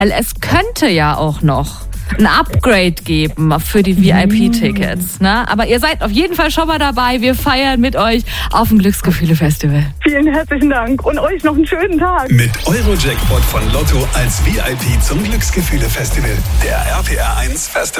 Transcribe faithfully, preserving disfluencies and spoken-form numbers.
Es könnte ja auch noch ein Upgrade geben für die V I P-Tickets. Ne? Aber ihr seid auf jeden Fall schon mal dabei. Wir feiern mit euch auf dem Glücksgefühle-Festival. Vielen herzlichen Dank und euch noch einen schönen Tag. Mit Eurojackpot von Lotto als V I P zum Glücksgefühle-Festival. Der R P R eins Festival.